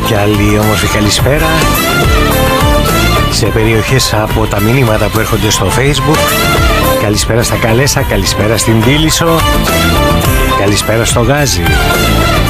Κι άλλη όμορφη καλησπέρα σε περιοχές από τα μηνύματα που έρχονται στο Facebook. Καλησπέρα στα Καλέσα, καλησπέρα στην Τίλισσο, καλησπέρα στο Γάζι.